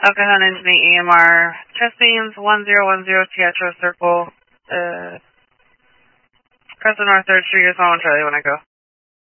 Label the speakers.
Speaker 1: Okay, Hunt into the EMR. Testings 1010 Teatro Circle. Crescent North 3rd Street is on Charlie when I go.